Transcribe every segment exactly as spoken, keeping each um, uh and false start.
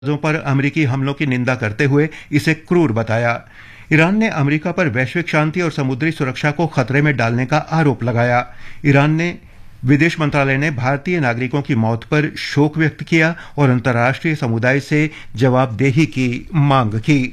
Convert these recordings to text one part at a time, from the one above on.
पर अमेरिकी हमलों की निंदा करते हुए इसे क्रूर बताया। ईरान ने अमेरिका पर वैश्विक शांति और समुद्री सुरक्षा को खतरे में डालने का आरोप लगाया। ईरान ने विदेश मंत्रालय ने भारतीय नागरिकों की मौत पर शोक व्यक्त किया और अंतर्राष्ट्रीय समुदाय से जवाबदेही की मांग की।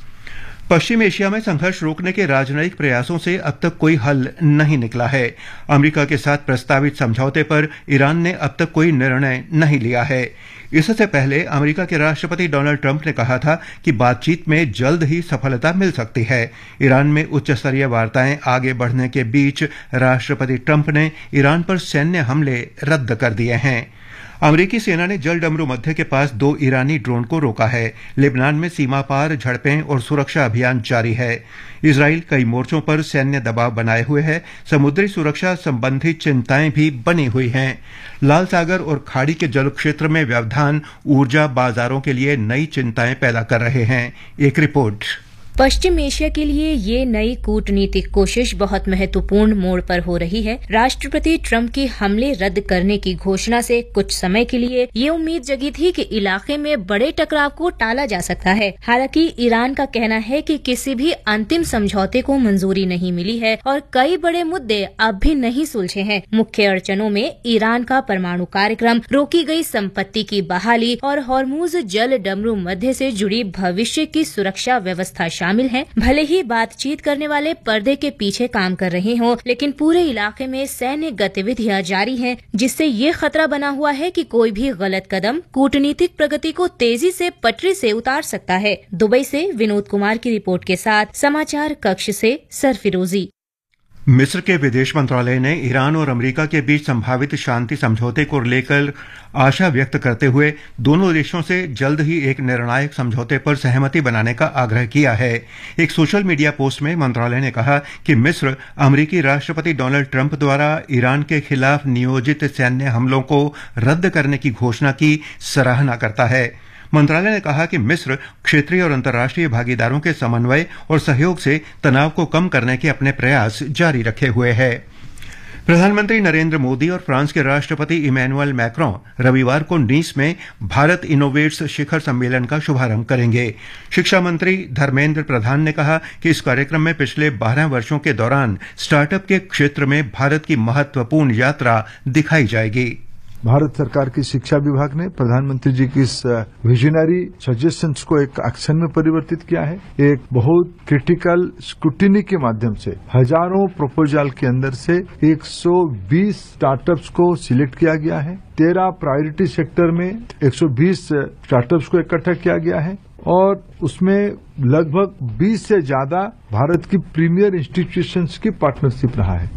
पश्चिम एशिया में संघर्ष रोकने के राजनयिक प्रयासों से अब तक कोई हल नहीं निकला है। अमेरिका के साथ प्रस्तावित समझौते पर ईरान ने अब तक कोई निर्णय नहीं लिया है। इससे पहले अमेरिका के राष्ट्रपति डोनाल्ड ट्रंप ने कहा था कि बातचीत में जल्द ही सफलता मिल सकती है। ईरान में उच्च स्तरीय वार्ताएं आगे बढ़ने के बीच राष्ट्रपति ट्रंप ने ईरान पर सैन्य हमले रद्द कर दिए हैं। अमेरिकी सेना ने जल डमरू मध्य के पास दो ईरानी ड्रोन को रोका है। लेबनान में सीमा पार झड़पें और सुरक्षा अभियान जारी है। इजराइल कई मोर्चों पर सैन्य दबाव बनाए हुए है। समुद्री सुरक्षा संबंधी चिंताएं भी बनी हुई हैं। लाल सागर और खाड़ी के जल क्षेत्र में व्यवधान ऊर्जा बाजारों के लिए नई चिंताएं पैदा कर रहे हैं। एक रिपोर्ट। पश्चिम एशिया के लिए ये नई कूटनीतिक कोशिश बहुत महत्वपूर्ण मोड़ पर हो रही है। राष्ट्रपति ट्रंप की हमले रद्द करने की घोषणा से कुछ समय के लिए ये उम्मीद जगी थी कि इलाके में बड़े टकराव को टाला जा सकता है। हालांकि ईरान का कहना है कि किसी भी अंतिम समझौते को मंजूरी नहीं मिली है और कई बड़े मुद्दे अब भी नहीं सुलझे हैं। मुख्य अड़चनों में ईरान का परमाणु कार्यक्रम, रोकी गई संपत्ति की बहाली और हॉर्मुज जल डमरू मध्य से जुड़ी भविष्य की सुरक्षा व्यवस्था शामिल हैं। भले ही बातचीत करने वाले पर्दे के पीछे काम कर रहे हों, लेकिन पूरे इलाके में सैन्य गतिविधियां जारी हैं, जिससे ये खतरा बना हुआ है कि कोई भी गलत कदम कूटनीतिक प्रगति को तेजी से पटरी से उतार सकता है। दुबई से विनोद कुमार की रिपोर्ट के साथ समाचार कक्ष से सरफिरोजी। मिस्र के विदेश मंत्रालय ने ईरान और अमेरिका के बीच संभावित शांति समझौते को लेकर आशा व्यक्त करते हुए दोनों देशों से जल्द ही एक निर्णायक समझौते पर सहमति बनाने का आग्रह किया है। एक सोशल मीडिया पोस्ट में मंत्रालय ने कहा कि मिस्र अमेरिकी राष्ट्रपति डोनाल्ड ट्रंप द्वारा ईरान के खिलाफ नियोजित सैन्य हमलों को रद्द करने की घोषणा की सराहना करता है। मंत्रालय ने कहा कि मिस्र क्षेत्रीय और अंतर्राष्ट्रीय भागीदारों के समन्वय और सहयोग से तनाव को कम करने के अपने प्रयास जारी रखे हुए है। प्रधानमंत्री नरेंद्र मोदी और फ्रांस के राष्ट्रपति इमैनुअल मैक्रों रविवार को नीस में भारत इनोवेट्स शिखर सम्मेलन का शुभारंभ करेंगे। शिक्षा मंत्री धर्मेंद्र प्रधान ने कहा कि इस कार्यक्रम में पिछले बारह वर्षों के दौरान स्टार्टअप के क्षेत्र में भारत की महत्वपूर्ण यात्रा दिखाई जाएगी। भारत सरकार की शिक्षा विभाग ने प्रधानमंत्री जी की इस विजनरी सजेशंस को एक एक्शन में परिवर्तित किया है। एक बहुत क्रिटिकल स्क्रूटिनी के माध्यम से हजारों प्रपोजल के अंदर से एक सौ बीस स्टार्टअप्स को सिलेक्ट किया गया है। तेरह प्रायोरिटी सेक्टर में एक सौ बीस स्टार्टअप्स को इकट्ठा किया गया है और उसमें लगभग बीस से ज्यादा भारत की प्रीमियर इंस्टीट्यूशंस की पार्टनरशिप रहा है।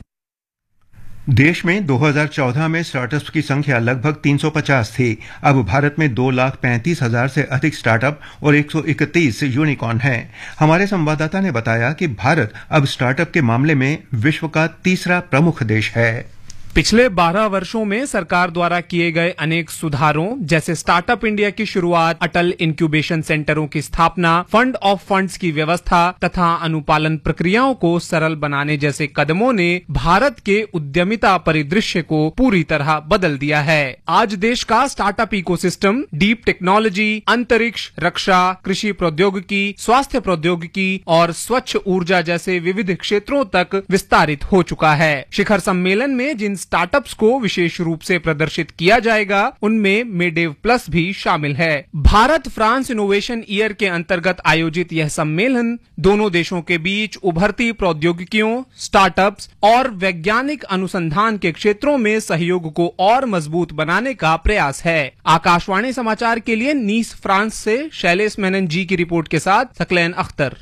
देश में दो हज़ार चौदह में स्टार्टअप्स की संख्या लगभग तीन सौ पचास थी। अब भारत में दो लाख पैंतीस हजार से अधिक स्टार्टअप और एक सौ इकतीस यूनिकॉर्न हैं। हमारे संवाददाता ने बताया कि भारत अब स्टार्टअप के मामले में विश्व का तीसरा प्रमुख देश है। पिछले बारह वर्षों में सरकार द्वारा किए गए अनेक सुधारों जैसे स्टार्टअप इंडिया की शुरुआत, अटल इंक्यूबेशन सेंटरों की स्थापना, फंड ऑफ फंड्स की व्यवस्था तथा अनुपालन प्रक्रियाओं को सरल बनाने जैसे कदमों ने भारत के उद्यमिता परिदृश्य को पूरी तरह बदल दिया है। आज देश का स्टार्टअप इकोसिस्टम डीप टेक्नोलॉजी, अंतरिक्ष, रक्षा, कृषि प्रौद्योगिकी, स्वास्थ्य प्रौद्योगिकी और स्वच्छ ऊर्जा जैसे विविध क्षेत्रों तक विस्तारित हो चुका है। शिखर सम्मेलन में जिन स्टार्टअप्स को विशेष रूप से प्रदर्शित किया जाएगा उनमें मेडेव प्लस भी शामिल है। भारत फ्रांस इनोवेशन ईयर के अंतर्गत आयोजित यह सम्मेलन दोनों देशों के बीच उभरती प्रौद्योगिकियों, स्टार्टअप्स और वैज्ञानिक अनुसंधान के क्षेत्रों में सहयोग को और मजबूत बनाने का प्रयास है। आकाशवाणी समाचार के लिए नीस फ्रांस से शैलेश मेनन जी की रिपोर्ट के साथ सकलैन अख्तर।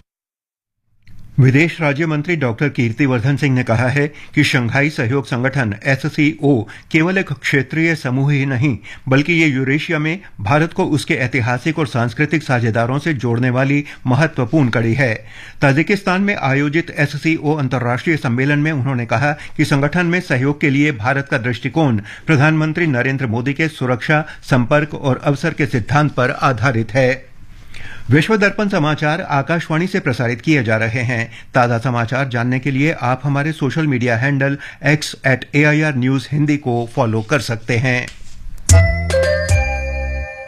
विदेश राज्य मंत्री डॉक्टर कीर्तिवर्धन सिंह ने कहा है कि शंघाई सहयोग संगठन एस सी ओ केवल एक क्षेत्रीय समूह ही नहीं बल्कि ये यूरेशिया में भारत को उसके ऐतिहासिक और सांस्कृतिक साझेदारों से जोड़ने वाली महत्वपूर्ण कड़ी है। ताजिकिस्तान में आयोजित एस सी ओ अंतर्राष्ट्रीय सम्मेलन में उन्होंने कहा कि संगठन में सहयोग के लिए भारत का दृष्टिकोण प्रधानमंत्री नरेंद्र मोदी के सुरक्षा, संपर्क और अवसर के सिद्धांत पर आधारित है। विश्व दर्पण समाचार आकाशवाणी से प्रसारित किए जा रहे हैं। ताज़ा समाचार जानने के लिए आप हमारे social media handle x eight A I R news Hindi को फॉलो कर सकते हैं।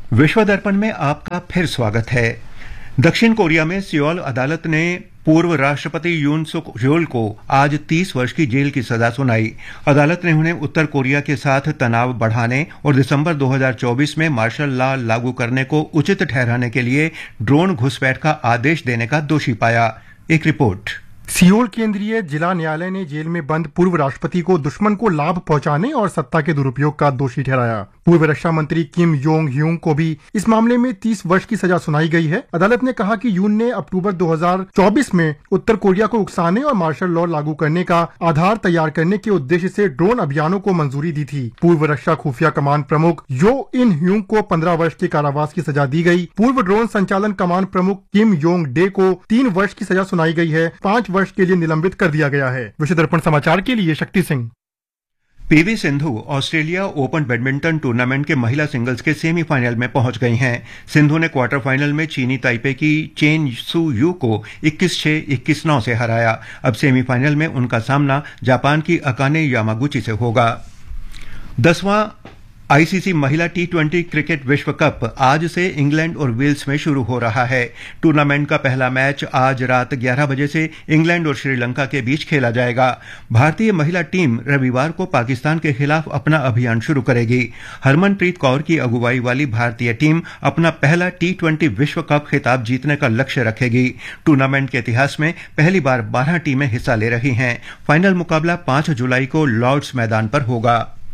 विश्व दर्पण में आपका फिर स्वागत है। दक्षिण कोरिया में सियोल अदालत ने पूर्व राष्ट्रपति यून सुक योल को आज तीस वर्ष की जेल की सजा सुनाई। अदालत ने उन्हें उत्तर कोरिया के साथ तनाव बढ़ाने और दिसंबर दो हज़ार चौबीस में मार्शल लॉ लागू करने को उचित ठहराने के लिए ड्रोन घुसपैठ का आदेश देने का दोषी पाया। एक रिपोर्ट। सियोल केंद्रीय जिला न्यायालय ने जेल में बंद पूर्व राष्ट्रपति को दुश्मन को लाभ पहुंचाने और सत्ता के दुरुपयोग का दोषी ठहराया। पूर्व रक्षा मंत्री किम योंग ह्यूंग को भी इस मामले में तीस वर्ष की सजा सुनाई गई है। अदालत ने कहा कि यून ने अक्टूबर दो हज़ार चौबीस में उत्तर कोरिया को उकसाने और मार्शल लॉ लागू करने का आधार तैयार करने के उद्देश्य से ड्रोन अभियानों को मंजूरी दी थी। पूर्व रक्षा खुफिया कमान प्रमुख यो इन ह्यूंग को पंद्रह वर्ष के कारावास की सजा दी गई। पूर्व ड्रोन संचालन कमान प्रमुख किम योंग डे को तीन वर्ष की सजा सुनाई गई है। पांच वर्ष के लिए निलंबित कर दिया गया है। विश्व दर्पण समाचार के लिए Shakti Singh. PV Sindhu Australia open badminton tournament के महिला सिंगल्स के सेमीफाइनल में पहुंच गई हैं। सिंधु ने क्वार्टर फाइनल में चीनी ताइपे की चेन सू यू को इक्कीस छह इक्कीस नौ से हराया। अब सेमीफाइनल में उनका सामना जापान की अकाने यामागुची से होगा। दसवां आईसीसी महिला टी ट्वेंटी क्रिकेट विश्व कप आज से इंग्लैंड और वेल्स में शुरू हो रहा है। टूर्नामेंट का पहला मैच आज रात ग्यारह बजे से इंग्लैंड और श्रीलंका के बीच खेला जाएगा। भारतीय महिला टीम रविवार को पाकिस्तान के खिलाफ अपना अभियान शुरू करेगी। हरमनप्रीत कौर की अगुवाई वाली भारतीय टीम अपना पहला टी ट्वेंटी विश्व कप खिताब जीतने का लक्ष्य रखेगी। टूर्नामेंट के इतिहास में पहली बार बारह टीमें हिस्सा ले रही हैं। फाइनल मुकाबला पांच जुलाई को लॉर्ड्स मैदान पर होगा।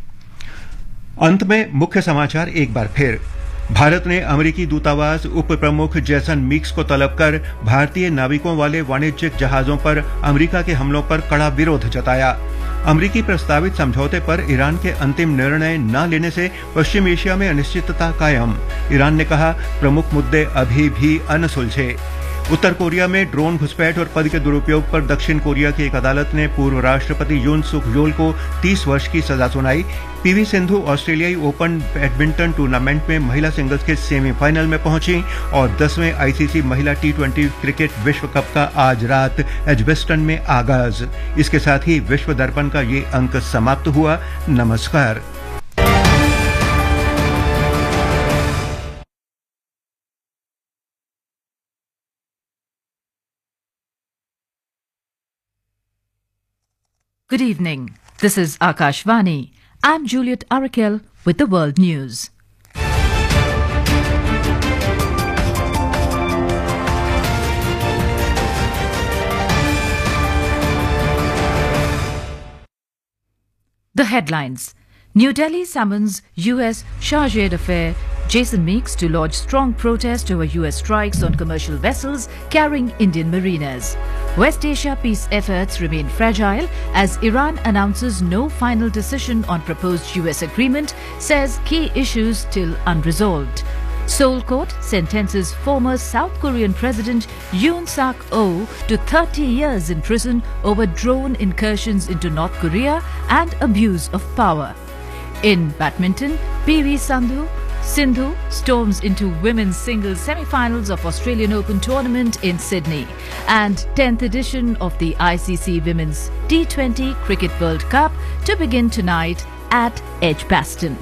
अंत में मुख्य समाचार एक बार फिर। भारत ने अमेरिकी दूतावास उप प्रमुख जैसन मीक्स को तलब कर भारतीय नाविकों वाले वाणिज्यिक जहाजों पर अमेरिका के हमलों पर कड़ा विरोध जताया। अमेरिकी प्रस्तावित समझौते पर ईरान के अंतिम निर्णय न लेने से पश्चिम एशिया में अनिश्चितता कायम। ईरान ने कहा, प्रमुख मुद्दे अभी भी अनसुलझे। उत्तर कोरिया में ड्रोन घुसपैठ और पद के दुरुपयोग पर दक्षिण कोरिया की एक अदालत ने पूर्व राष्ट्रपति यून सुक योल को तीस वर्ष की सजा सुनाई। पीवी सिंधु ऑस्ट्रेलियाई ओपन बैडमिंटन टूर्नामेंट में महिला सिंगल्स के सेमीफाइनल में पहुंची और दसवें आईसीसी महिला टी ट्वेंटी क्रिकेट विश्व कप का आज रात एजबेस्टन में आगाज। इसके साथ ही विश्व दर्पण का ये अंक समाप्त हुआ। नमस्कार। Good evening. This is Akashvani. I'm Juliet Arakel with the World News. The headlines. New Delhi summons U S Chargé d'Affaires Jason Meeks to lodge strong protest over U S strikes on commercial vessels carrying Indian mariners. West Asia peace efforts remain fragile as Iran announces no final decision on proposed U S agreement, says key issues still unresolved. Seoul court sentences former South Korean President Yoon Suk-yeol to thirty years in prison over drone incursions into North Korea and abuse of power. In badminton, P V Sindhu Sindhu storms into women's singles semi-finals of Australian Open tournament in Sydney, and tenth edition of the I C C Women's T twenty Cricket World Cup to begin tonight at Edgbaston.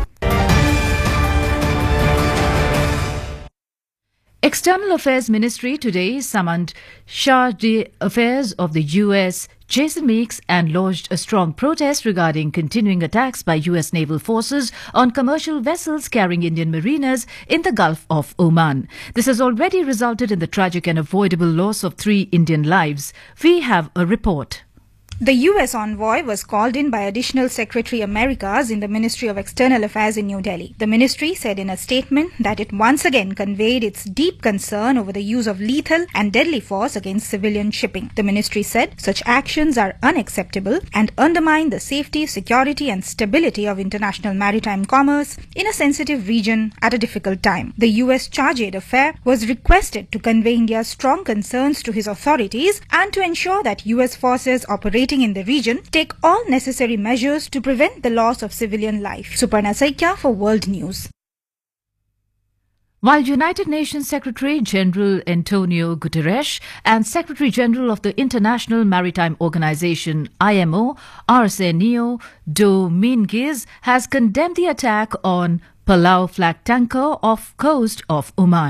External Affairs Ministry today summoned Chargé d'Affaires of the U S Jason Meeks and lodged a strong protest regarding continuing attacks by U S naval forces on commercial vessels carrying Indian mariners in the Gulf of Oman. This has already resulted in the tragic and avoidable loss of three Indian lives. We have a report. The U S envoy was called in by Additional Secretary Americas in the Ministry of External Affairs in New Delhi. The ministry said in a statement that it once again conveyed its deep concern over the use of lethal and deadly force against civilian shipping. The ministry said such actions are unacceptable and undermine the safety, security and stability of international maritime commerce in a sensitive region at a difficult time. The U S Chargé d'Affaires was requested to convey India's strong concerns to his authorities and to ensure that U S forces operating in the region take all necessary measures to prevent the loss of civilian life. Suparna Saikia for World News. While United Nations Secretary General Antonio Guterres and Secretary General of the International Maritime Organization I M O Arsenio Dominguez has condemned the attack on Palau flag tanker off coast of Oman.